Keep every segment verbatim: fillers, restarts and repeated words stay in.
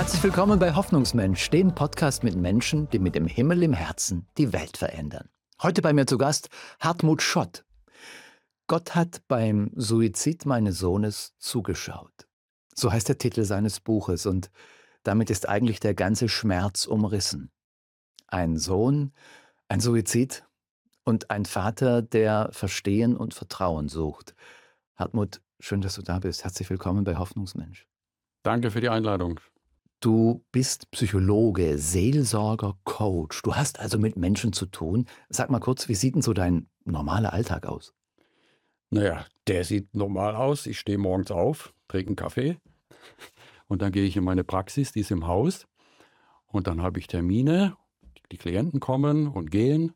Herzlich willkommen bei Hoffnungsmensch, dem Podcast mit Menschen, die mit dem Himmel im Herzen die Welt verändern. Heute bei mir zu Gast Hartmut Schott. Gott hat beim Suizid meines Sohnes zugeschaut. So heißt der Titel seines Buches und damit ist eigentlich der ganze Schmerz umrissen. Ein Sohn, ein Suizid und ein Vater, der Verstehen und Vertrauen sucht. Hartmut, schön, dass du da bist. Herzlich willkommen bei Hoffnungsmensch. Danke für die Einladung. Du bist Psychologe, Seelsorger, Coach. Du hast also mit Menschen zu tun. Sag mal kurz, wie sieht denn so dein normaler Alltag aus? Naja, der sieht normal aus. Ich stehe morgens auf, trinke einen Kaffee und dann gehe ich in meine Praxis, die ist im Haus. Und dann habe ich Termine, die Klienten kommen und gehen.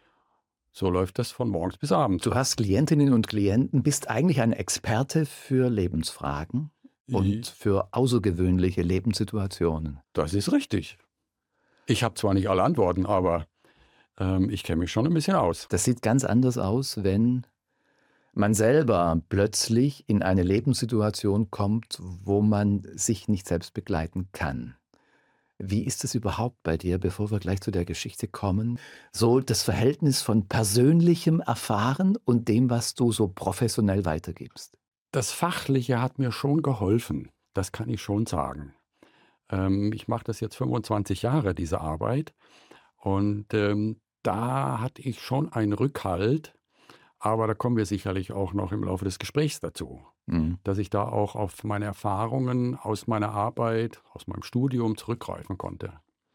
So läuft das von morgens bis abends. Du hast Klientinnen und Klienten, bist eigentlich ein Experte für Lebensfragen und für außergewöhnliche Lebenssituationen. Das ist richtig. Ich habe zwar nicht alle Antworten, aber ähm, ich kenne mich schon ein bisschen aus. Das sieht ganz anders aus, wenn man selber plötzlich in eine Lebenssituation kommt, wo man sich nicht selbst begleiten kann. Wie ist es überhaupt bei dir, bevor wir gleich zu der Geschichte kommen, so das Verhältnis von persönlichem Erfahren und dem, was du so professionell weitergibst? Das Fachliche hat mir schon geholfen, das kann ich schon sagen. Ähm, ich mache das jetzt fünfundzwanzig Jahre, diese Arbeit. Und ähm, da hatte ich schon einen Rückhalt, aber da kommen wir sicherlich auch noch im Laufe des Gesprächs dazu, Mhm. dass ich da auch auf meine Erfahrungen aus meiner Arbeit, aus meinem Studium zurückgreifen konnte.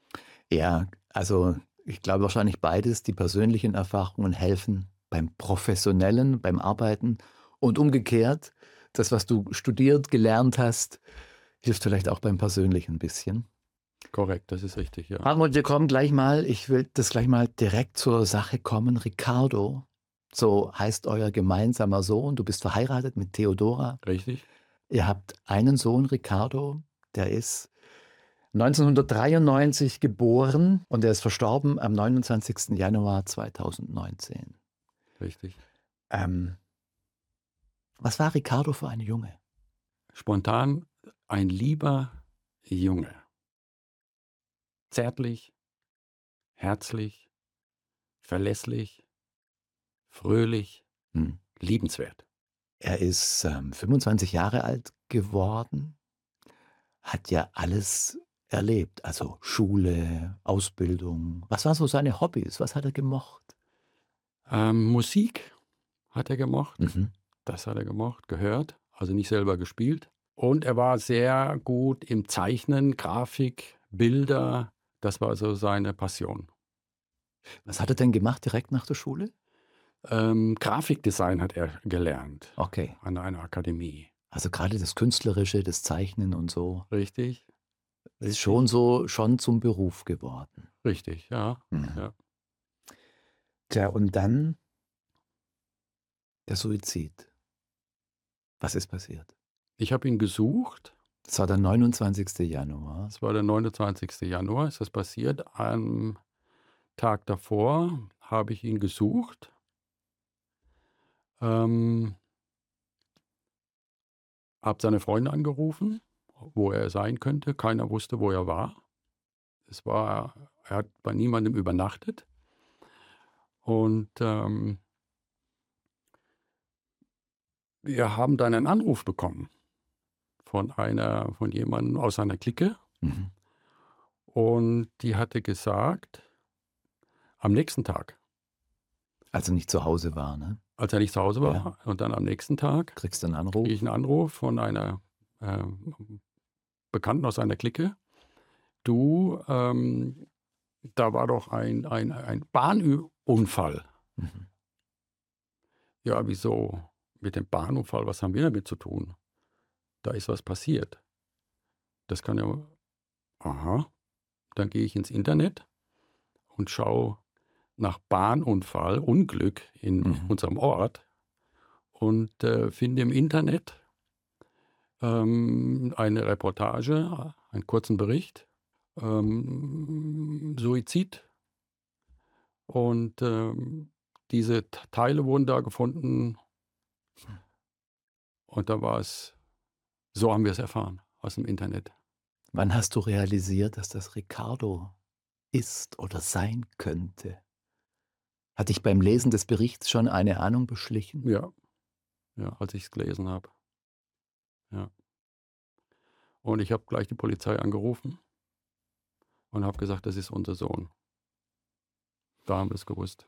Ja, also ich glaube wahrscheinlich beides. Die persönlichen Erfahrungen helfen beim Professionellen, beim Arbeiten und umgekehrt, das, was du studiert, gelernt hast, hilft vielleicht auch beim Persönlichen ein bisschen. Korrekt, das ist richtig, ja. Hartmut, wir kommen gleich mal, ich will das gleich mal direkt zur Sache kommen. Ricardo, so heißt euer gemeinsamer Sohn. Du bist verheiratet mit Theodora. Richtig? Ihr habt einen Sohn, Ricardo, der ist neunzehnhundertdreiundneunzig geboren und er ist verstorben am neunundzwanzigsten Januar zweitausendneunzehn. Richtig. Ähm, was war Ricardo für ein Junge? Spontan ein lieber Junge. Zärtlich, herzlich, verlässlich, fröhlich, Hm. liebenswert. Er ist ähm, fünfundzwanzig Jahre alt geworden, hat ja alles erlebt, also Schule, Ausbildung. Was waren so seine Hobbys? Was hat er gemocht? Ähm, Musik hat er gemocht. Mhm. Das hat er gemocht, gehört, also nicht selber gespielt. Und er war sehr gut im Zeichnen, Grafik, Bilder. Das war so seine Passion. Was hat er denn gemacht direkt nach der Schule? Ähm, Grafikdesign hat er gelernt Okay, an einer Akademie. also gerade das Künstlerische, das Zeichnen und so, Richtig? das ist schon so schon zum Beruf geworden. Richtig, ja. Mhm. ja. Tja, und dann der Suizid. Was ist passiert? Ich habe ihn gesucht. Das war der neunundzwanzigsten Januar. Das war der neunundzwanzigsten Januar, ist das passiert. Am Tag davor habe ich ihn gesucht. Ähm, habe seine Freunde angerufen, wo er sein könnte. Keiner wusste, wo er war. Es war, er hat bei niemandem übernachtet. Und ähm, wir haben dann einen Anruf bekommen von einer, von jemandem aus seiner Clique. Mhm. Und die hatte gesagt, am nächsten Tag, Als er nicht zu Hause war, ne? als er nicht zu Hause war, Ja. und dann am nächsten Tag Kriegst du einen Anruf? kriege ich einen Anruf von einer äh, Bekannten aus seiner Clique. Du, ähm, da war doch ein, ein, ein Bahnunfall. Mhm. Ja, wieso? Mit dem Bahnunfall, was haben wir damit zu tun? Da ist was passiert. Das kann ja, aha. Dann gehe ich ins Internet und schaue nach Bahnunfall, Unglück in Mhm. unserem Ort und äh, finde im Internet ähm, eine Reportage, einen kurzen Bericht, ähm, Suizid. Und ähm, diese T- Teile wurden da gefunden und da war es, so haben wir es erfahren aus dem Internet. Wann hast du realisiert, dass das Ricardo ist oder sein könnte? Hat dich beim Lesen des Berichts schon eine Ahnung beschlichen? Ja, ja, als ich es gelesen habe. Ja. Und ich habe gleich die Polizei angerufen und habe gesagt, das ist unser Sohn. Da haben wir es gewusst.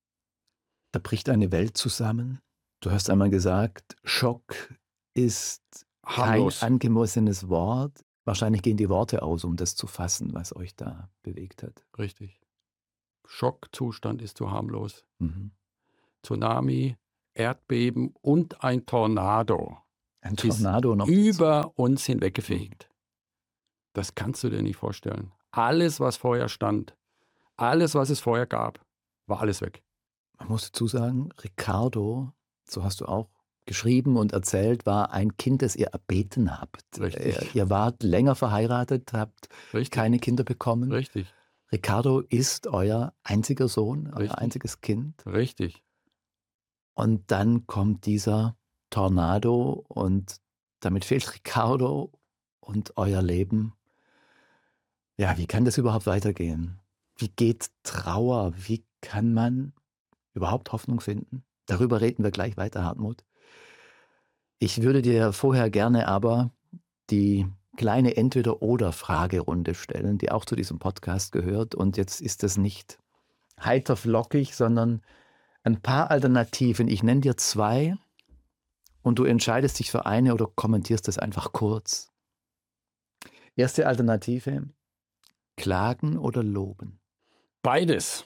Da bricht eine Welt zusammen. Du hast einmal gesagt, Schock ist kein Harmlos. angemessenes Wort. Wahrscheinlich gehen die Worte aus, um das zu fassen, was euch da bewegt hat. Richtig. Schockzustand ist zu harmlos. Mhm. Tsunami, Erdbeben und ein Tornado Ein ist Tornado noch dazu. über uns hinweggefegt. Das kannst du dir nicht vorstellen. Alles, was vorher stand, alles, was es vorher gab, war alles weg. Man muss dazu sagen, Ricardo, so hast du auch geschrieben und erzählt, war ein Kind, das ihr erbeten habt. Richtig. Ihr, ihr wart länger verheiratet, habt Richtig. keine Kinder bekommen. Richtig. Ricardo ist euer einziger Sohn, euer Richtig. einziges Kind. Richtig. Und dann kommt dieser Tornado und damit fehlt Ricardo und euer Leben. Ja, wie kann das überhaupt weitergehen? Wie geht Trauer? Wie kann man überhaupt Hoffnung finden? Darüber reden wir gleich weiter, Hartmut. Ich würde dir vorher gerne aber die kleine Entweder-oder-Fragerunde stellen, die auch zu diesem Podcast gehört. Und jetzt ist das nicht heiter flockig, sondern ein paar Alternativen. Ich nenne dir zwei und du entscheidest dich für eine oder kommentierst es einfach kurz. Erste Alternative: Klagen oder loben? Beides.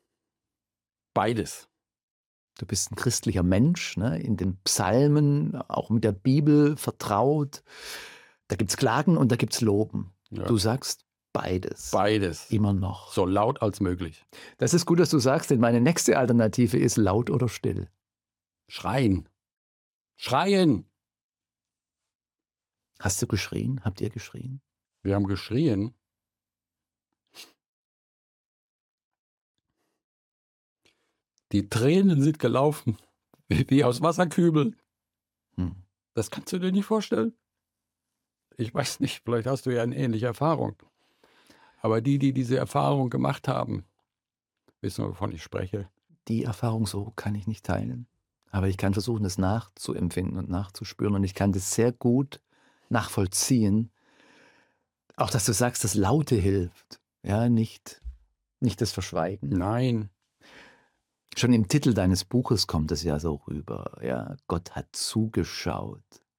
Beides. Du bist ein christlicher Mensch, ne? In den Psalmen, auch mit der Bibel vertraut. Da gibt es Klagen und da gibt es Loben. Ja. Du sagst beides. Beides. Immer noch. So laut als möglich. Das ist gut, dass du sagst, denn meine nächste Alternative ist laut oder still. Schreien. Schreien. Hast du geschrien? Habt ihr geschrien? Wir haben geschrien. Die Tränen sind gelaufen, wie, wie aus Wasserkübeln. Hm. Das kannst du dir nicht vorstellen. Ich weiß nicht, vielleicht hast du ja eine ähnliche Erfahrung. Aber die, die diese Erfahrung gemacht haben, wissen, wovon ich spreche. Die Erfahrung so kann ich nicht teilen. Aber ich kann versuchen, das nachzuempfinden und nachzuspüren. Und ich kann das sehr gut nachvollziehen. Auch, dass du sagst, das Laute hilft. Ja, nicht, nicht das Verschweigen. Nein. Schon im Titel deines Buches kommt es ja so rüber. Ja, Gott hat zugeschaut.